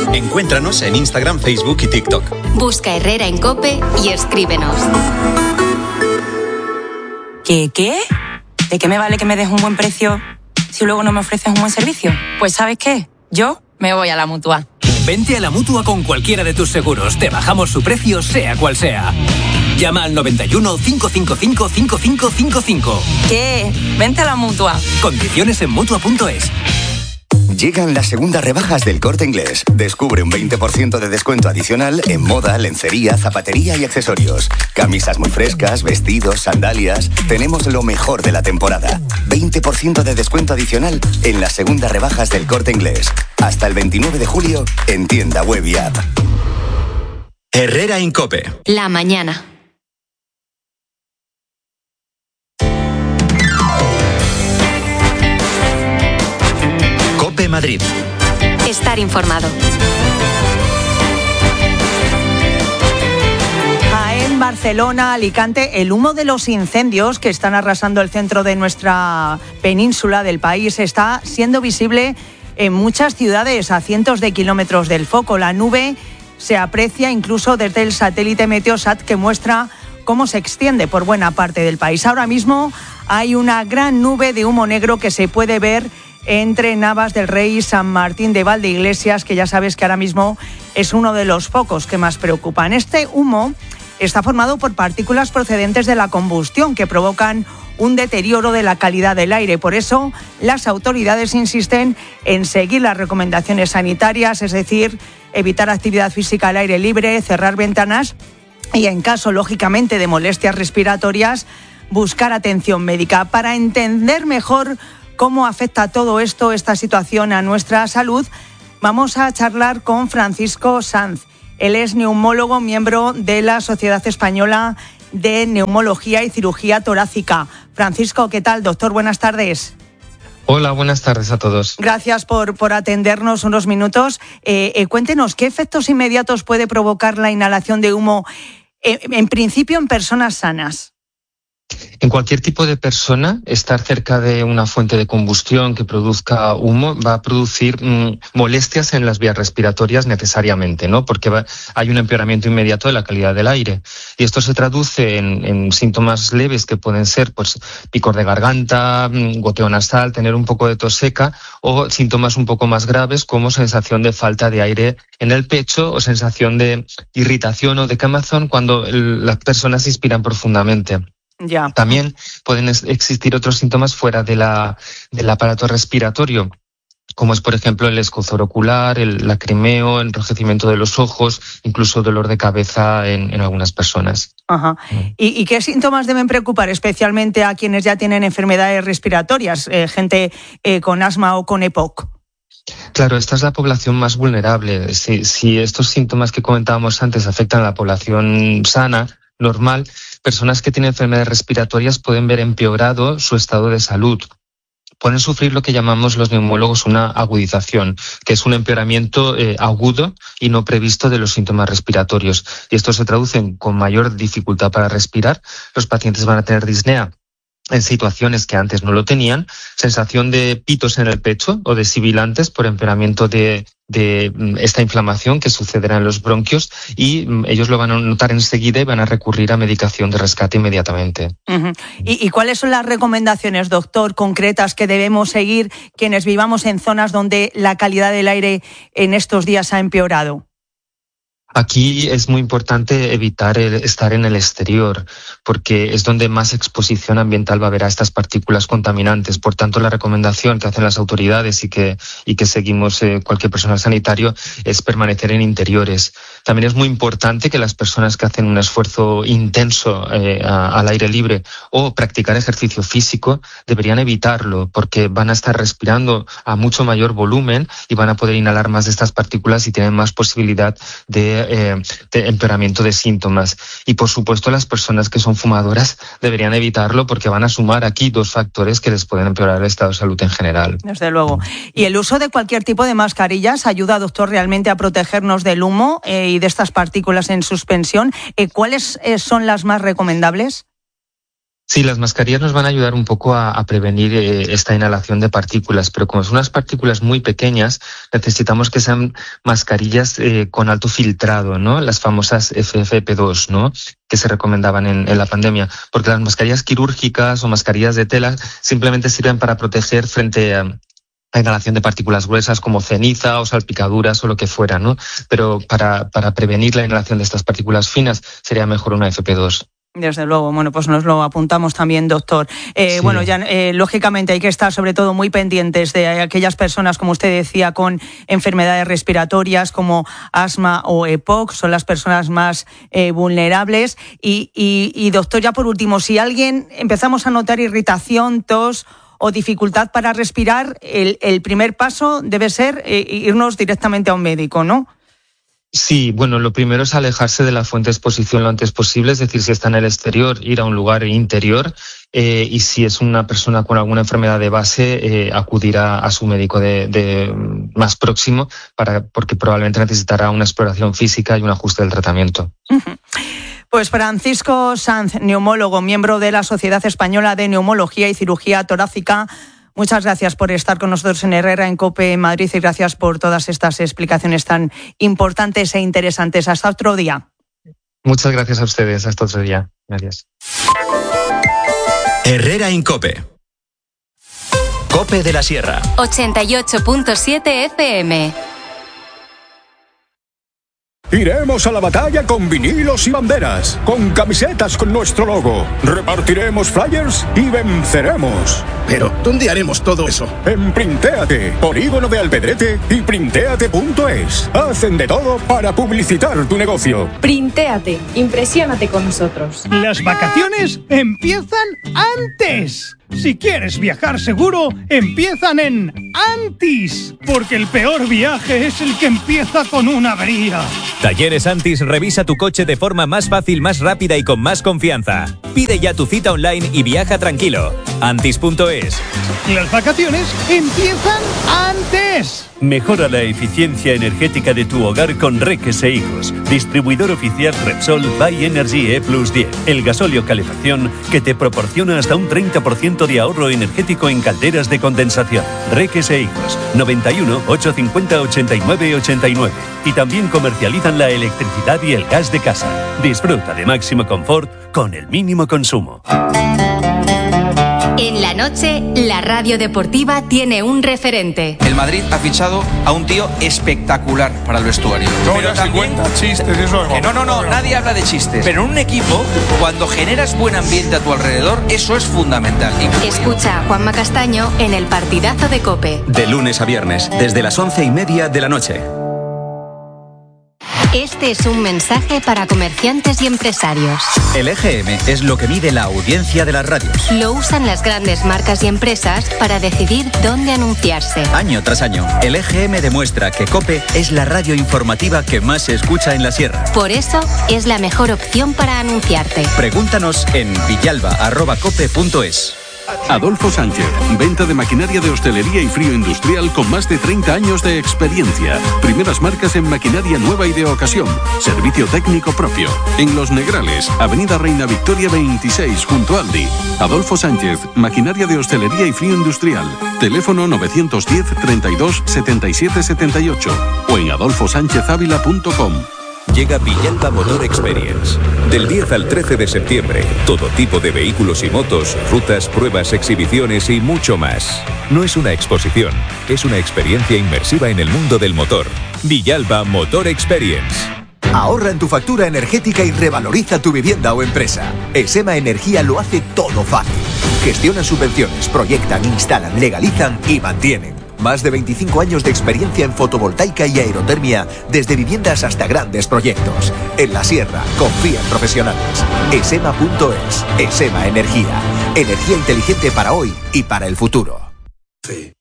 Encuéntranos en Instagram, Facebook y TikTok. Busca Herrera en COPE y escríbenos. ¿Qué? ¿De qué me vale que me des un buen precio si luego no me ofreces un buen servicio? Pues ¿sabes qué? Yo me voy a la Mutua. Vente a la Mutua con cualquiera de tus seguros. Te bajamos su precio, sea cual sea. Llama al 91 555 5555. ¿Qué? Vente a la Mutua. Condiciones en Mutua.es. Llegan las segundas rebajas del Corte Inglés. Descubre un 20% de descuento adicional en moda, lencería, zapatería y accesorios. Camisas muy frescas, vestidos, sandalias. Tenemos lo mejor de la temporada. 20% de descuento adicional en las segundas rebajas del Corte Inglés. Hasta el 29 de julio en tienda web y app. Herrera en COPE. La mañana. COPE Madrid. Estar informado. En Barcelona, Alicante, el humo de los incendios que están arrasando el centro de nuestra península del país está siendo visible en muchas ciudades a cientos de kilómetros del foco. La nube se aprecia incluso desde el satélite Meteosat, que muestra cómo se extiende por buena parte del país. Ahora mismo hay una gran nube de humo negro que se puede ver entre Navas del Rey y San Martín de Valdeiglesias, que ya sabes que ahora mismo es uno de los focos que más preocupan. Este humo está formado por partículas procedentes de la combustión que provocan un deterioro de la calidad del aire. Por eso, las autoridades insisten en seguir las recomendaciones sanitarias, es decir, evitar actividad física al aire libre, cerrar ventanas y, en caso, lógicamente, de molestias respiratorias, buscar atención médica. Para entender mejor cómo afecta todo esto, esta situación, a nuestra salud, vamos a charlar con Francisco Sanz. Él es neumólogo, miembro de la Sociedad Española de Neumología y Cirugía Torácica. Francisco, ¿qué tal, doctor? Buenas tardes. Hola, buenas tardes a todos. Gracias por atendernos unos minutos. Cuéntenos, ¿qué efectos inmediatos puede provocar la inhalación de humo, en principio en personas sanas? En cualquier tipo de persona, estar cerca de una fuente de combustión que produzca humo va a producir molestias en las vías respiratorias necesariamente, ¿no? Porque hay un empeoramiento inmediato de la calidad del aire. Y esto se traduce en síntomas leves que pueden ser pues picor de garganta, goteo nasal, tener un poco de tos seca, o síntomas un poco más graves como sensación de falta de aire en el pecho o sensación de irritación o de quemazón cuando las personas inspiran profundamente. Ya. También pueden existir otros síntomas fuera del aparato respiratorio, como es, por ejemplo, el escozor ocular, el lacrimeo, enrojecimiento de los ojos, incluso dolor de cabeza en algunas personas. Ajá. ¿Y qué síntomas deben preocupar especialmente a quienes ya tienen enfermedades respiratorias, gente con asma o con EPOC? Claro, esta es la población más vulnerable. Si estos síntomas que comentábamos antes afectan a la población sana, normal, personas que tienen enfermedades respiratorias pueden ver empeorado su estado de salud. Pueden sufrir lo que llamamos los neumólogos una agudización, que es un empeoramiento agudo y no previsto de los síntomas respiratorios. Y esto se traduce con mayor dificultad para respirar. Los pacientes van a tener disnea en situaciones que antes no lo tenían, sensación de pitos en el pecho o de sibilantes por empeoramiento de esta inflamación que sucederá en los bronquios, y ellos lo van a notar enseguida y van a recurrir a medicación de rescate inmediatamente. Uh-huh. ¿Y cuáles son las recomendaciones, doctor, concretas que debemos seguir quienes vivamos en zonas donde la calidad del aire en estos días ha empeorado? Aquí es muy importante evitar estar en el exterior, porque es donde más exposición ambiental va a haber a estas partículas contaminantes. Por tanto, la recomendación que hacen las autoridades y que seguimos cualquier personal sanitario es permanecer en interiores. También es muy importante que las personas que hacen un esfuerzo intenso al aire libre o practicar ejercicio físico deberían evitarlo, porque van a estar respirando a mucho mayor volumen y van a poder inhalar más de estas partículas y tienen más posibilidad de empeoramiento de síntomas. Y por supuesto las personas que son fumadoras deberían evitarlo, porque van a sumar aquí dos factores que les pueden empeorar el estado de salud en general. Desde luego. ¿Y el uso de cualquier tipo de mascarillas ayuda, doctor, realmente a protegernos del humo y de estas partículas en suspensión? ¿Cuáles son las más recomendables? Sí, las mascarillas nos van a ayudar un poco a prevenir esta inhalación de partículas, pero como son unas partículas muy pequeñas, necesitamos que sean mascarillas con alto filtrado, ¿no? Las famosas FFP2, ¿no? Que se recomendaban en la pandemia, porque las mascarillas quirúrgicas o mascarillas de tela simplemente sirven para proteger frente a la inhalación de partículas gruesas como ceniza o salpicaduras o lo que fuera, ¿no? Pero para prevenir la inhalación de estas partículas finas sería mejor una FP2. Desde luego, bueno, pues nos lo apuntamos también, doctor. Sí. Bueno, ya lógicamente hay que estar sobre todo muy pendientes de aquellas personas, como usted decía, con enfermedades respiratorias como asma o EPOC, son las personas más vulnerables. Y doctor, ya por último, si alguien empezamos a notar irritación, tos o dificultad para respirar, el primer paso debe ser irnos directamente a un médico, ¿no? Sí, bueno, lo primero es alejarse de la fuente de exposición lo antes posible, es decir, si está en el exterior, ir a un lugar interior y si es una persona con alguna enfermedad de base, acudir a su médico de más próximo porque probablemente necesitará una exploración física y un ajuste del tratamiento. Uh-huh. Pues Francisco Sanz, neumólogo, miembro de la Sociedad Española de Neumología y Cirugía Torácica, muchas gracias por estar con nosotros en Herrera en COPE en Madrid y gracias por todas estas explicaciones tan importantes e interesantes. Hasta otro día. Muchas gracias a ustedes. Hasta otro día. Gracias. Herrera en COPE. COPE de la Sierra. 88.7 FM. Iremos a la batalla con vinilos y banderas, con camisetas con nuestro logo. Repartiremos flyers y venceremos. Pero, ¿dónde haremos todo eso? En Printéate, Polígono de Alpedrete y Printéate.es. Hacen de todo para publicitar tu negocio. Printéate, impresiónate con nosotros. Las vacaciones empiezan antes. Si quieres viajar seguro, empiezan en Antis, porque el peor viaje es el que empieza con una avería. Talleres Antis revisa tu coche de forma más fácil, más rápida y con más confianza. Pide ya tu cita online y viaja tranquilo. Antis.es. Las vacaciones empiezan antes. Mejora la eficiencia energética de tu hogar con Reques e Hijos. Distribuidor oficial Repsol by Energy E+10. El gasóleo calefacción que te proporciona hasta un 30% de ahorro energético en calderas de condensación. Reques e Hijos. 91 850 89 89. Y también comercializan la electricidad y el gas de casa. Disfruta de máximo confort con el mínimo consumo. En la noche, la radio deportiva tiene un referente. El Madrid ha fichado a un tío espectacular para el vestuario. No, pero también chistes, eso que no, nadie habla de chistes. Pero en un equipo, cuando generas buen ambiente a tu alrededor, eso es fundamental. Escucha a Juanma Castaño en el partidazo de COPE. De lunes a viernes, desde las 11:30 de la noche. Este es un mensaje para comerciantes y empresarios. El EGM es lo que mide la audiencia de las radios. Lo usan las grandes marcas y empresas para decidir dónde anunciarse. Año tras año, el EGM demuestra que COPE es la radio informativa que más se escucha en la Sierra. Por eso, es la mejor opción para anunciarte. Pregúntanos en villalba@cope.es. Adolfo Sánchez, venta de maquinaria de hostelería y frío industrial con más de 30 años de experiencia. Primeras marcas en maquinaria nueva y de ocasión. Servicio técnico propio. En Los Negrales, Avenida Reina Victoria 26, junto a Aldi. Adolfo Sánchez, maquinaria de hostelería y frío industrial. Teléfono 910 32 77 78 o en adolfosanchezavila.com. Llega Villalba Motor Experience. Del 10 al 13 de septiembre, todo tipo de vehículos y motos, rutas, pruebas, exhibiciones y mucho más. No es una exposición, es una experiencia inmersiva en el mundo del motor. Villalba Motor Experience. Ahorra en tu factura energética y revaloriza tu vivienda o empresa. Esema Energía lo hace todo fácil. Gestionan subvenciones, proyectan, instalan, legalizan y mantienen. Más de 25 años de experiencia en fotovoltaica y aerotermia, desde viviendas hasta grandes proyectos. En la Sierra, confía en profesionales. Esema.es. Esema Energía. Energía inteligente para hoy y para el futuro. Sí.